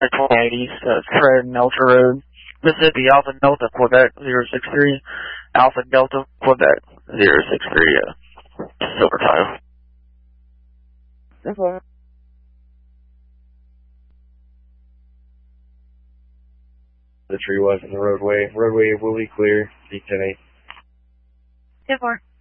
2080s, Fred and Elter Road, Mississippi Alpha Delta Quebec 063, Alpha Delta Quebec 063, Silver Tile. That's all. The tree was in the roadway. Roadway will be clear. D10-8. 10-4.